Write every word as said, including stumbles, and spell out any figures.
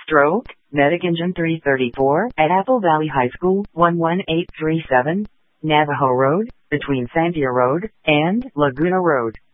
Stroke, Medic Engine three thirty-four at Apple Valley High School, one one eight three seven, Navajo Road, between Sandia Road and Laguna Road.